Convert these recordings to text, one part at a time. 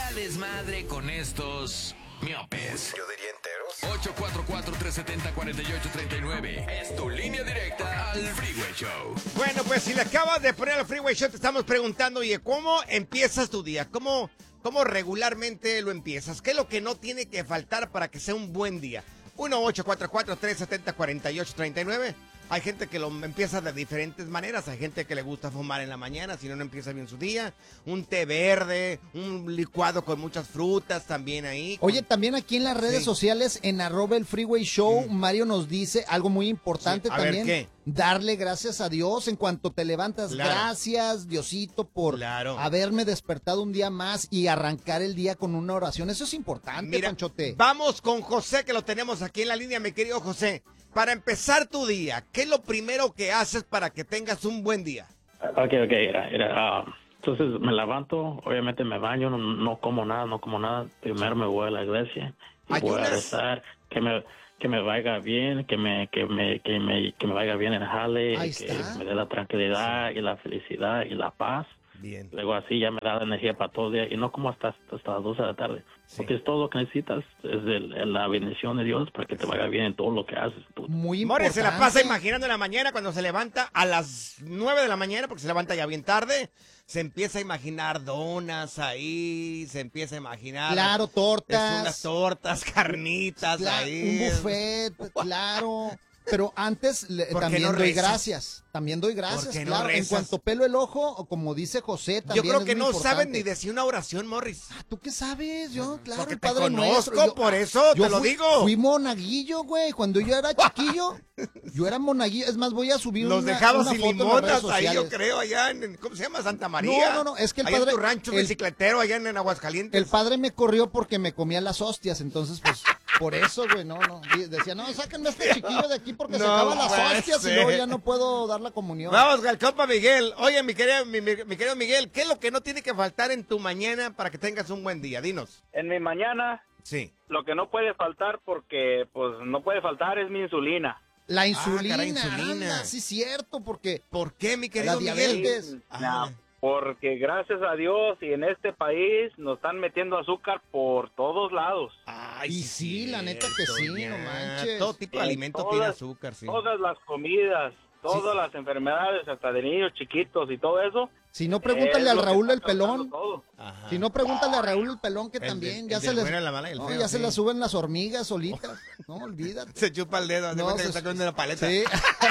a desmadre con estos miopes. Yo diría enteros. 844-370-4839. Es tu línea directa al Freeway Show. Bueno, pues si le acabas de poner al Freeway Show, te estamos preguntando, oye, ¿cómo empiezas tu día? ¿Cómo regularmente lo empiezas? ¿Qué es lo que no tiene que faltar para que sea un buen día? 1-844-370-4839. Hay gente que lo empieza de diferentes maneras. Hay gente que le gusta fumar en la mañana, si no, no empieza bien su día. Un té verde, un licuado con muchas frutas también ahí. Oye, también aquí en las redes sociales, en @elfreewayshow, Mario nos dice algo muy importante también. Ver, ¿qué? Darle gracias a Dios en cuanto te levantas. Claro. Gracias, Diosito, por haberme despertado un día más y arrancar el día con una oración. Eso es importante, Mira, Panchote. Vamos con José, que lo tenemos aquí en la línea, mi querido José. Para empezar tu día, ¿qué es lo primero que haces para que tengas un buen día? Ok, entonces me levanto, obviamente me baño, no como nada. Primero me voy a la iglesia y voy a rezar, que me vaya bien, que me vaya bien el jale, que me dé la tranquilidad y la felicidad y la paz. Bien. Luego así ya me da la energía para todo el día y no como hasta las 12 de la tarde. Porque es todo lo que necesitas, es la bendición de Dios para que te vaya bien en todo lo que haces. Muy importante. More se la pasa imaginando en la mañana cuando se levanta a las 9 de la mañana, porque se levanta ya bien tarde. Se empieza a imaginar donas ahí, se empieza a imaginar... Claro, tortas. Unas tortas, carnitas ahí. Un buffet, claro. Pero antes también no doy rezas? gracias. También doy gracias, ¿Por qué no claro. En rezas? cuanto pelo el ojo, o como dice José, también Yo creo es que muy no importante. saben ni decir una oración, Morris. ¿Tú qué sabes? Yo, claro, Porque el te Padre conozco, Nuestro. por eso te lo digo. Fui monaguillo, güey. Cuando yo era chiquillo, yo era monaguillo. Es más, voy a subir Los una dejabas foto sin en las limonas redes ahí, yo sociales. creo, allá en, ¿cómo se llama? Santa María. No, es que el allá padre... en tu rancho bicicletero, allá en Aguascalientes. El padre me corrió porque me comía las hostias, entonces, pues, por eso, güey, no. Decía, no, sáquenme a este chiquillo de aquí porque se acaban las hostias y luego ya no puedo dar la comunión. Vamos, el compa Miguel. Oye, mi querido Miguel, ¿qué es lo que no tiene que faltar en tu mañana para que tengas un buen día? Dinos. En mi mañana, sí, lo que no puede faltar, porque pues no puede faltar, es mi insulina. La insulina, caray, insulina. anda, sí, cierto, porque... ¿Por qué, mi querido La Miguel? diabetes. Porque gracias a Dios y en este país nos están metiendo azúcar por todos lados. Ay, Y sí, la neta que sí, no manches. Todo tipo de alimento tiene azúcar, sí. Todas las comidas, todas las enfermedades, hasta de niños chiquitos y todo eso. Si no, pregúntale al Raúl el pelón. Ajá. Si no, pregúntale a Raúl el pelón, que El también de- ya el se del les... bueno, la mala y el no, feo, ya se sí. las suben las hormigas solitas. No, olvídate. Se chupa el dedo, No, que se- está comiendo una paleta. Sí.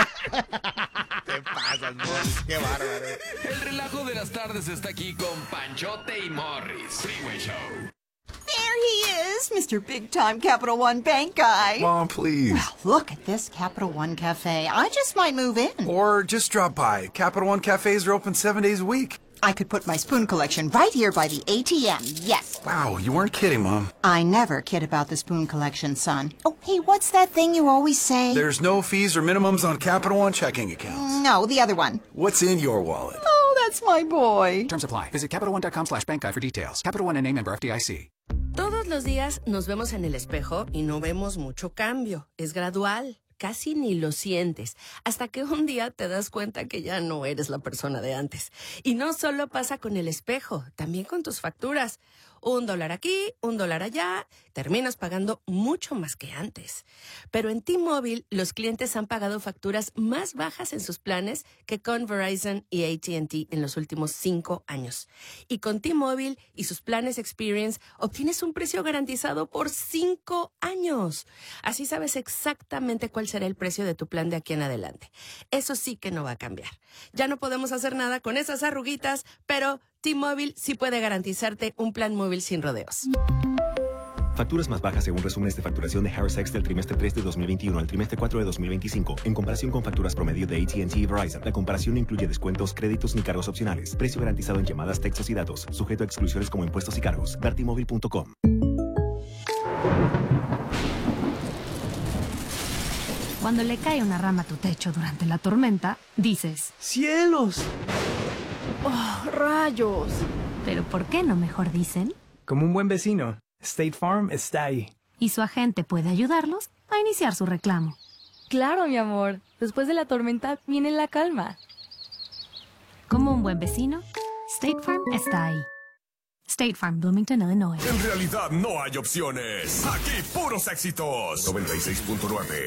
¿Qué pasa, Morris? Qué bárbaro. El relajo de las tardes está aquí con Panchote y Morris. Freeway Show. There he is, Mr. Big Time Capital One Bank guy. Mom, please. Well, look at this Capital One Cafe. I just might move in. Or just drop by. Capital One cafes are open 7 days a week. I could put my spoon collection right here by the ATM, yes. Wow, you weren't kidding, Mom. I never kid about the spoon collection, son. Oh, hey, what's that thing you always say? There's no fees or minimums on Capital One checking accounts. No, the other one. What's in your wallet? Oh, that's my boy. Terms apply. Visit CapitalOne.com/bankguide for details. Capital One and member FDIC. Todos los días nos vemos en el espejo y no vemos mucho cambio. Es gradual. Casi ni lo sientes, hasta que un día te das cuenta que ya no eres la persona de antes. Y no solo pasa con el espejo, también con tus facturas. $1 aquí, $1 allá, terminas pagando mucho más que antes. Pero en T-Mobile, los clientes han pagado facturas más bajas en sus planes que con Verizon y AT&T en los últimos 5 años. Y con T-Mobile y sus planes Experience, obtienes un precio garantizado por 5 años. Así sabes exactamente cuál será el precio de tu plan de aquí en adelante. Eso sí que no va a cambiar. Ya no podemos hacer nada con esas arruguitas, pero T-Mobile sí puede garantizarte un plan móvil sin rodeos. Facturas más bajas según resúmenes de facturación de Harris X del trimestre 3 de 2021 al trimestre 4 de 2025, en comparación con facturas promedio de AT&T y Verizon. La comparación no incluye descuentos, créditos ni cargos opcionales. Precio garantizado en llamadas, textos y datos, sujeto a exclusiones como impuestos y cargos. Vertimóvil.com. Cuando le cae una rama a tu techo durante la tormenta, dices... ¡Cielos! ¡Oh, rayos! Pero ¿por qué no mejor dicen? Como un buen vecino, State Farm está ahí. Y su agente puede ayudarlos a iniciar su reclamo. Claro, mi amor. Después de la tormenta viene la calma. Como un buen vecino, State Farm está ahí. State Farm, Bloomington, Illinois. En realidad no hay opciones. Aquí puros éxitos. 96.9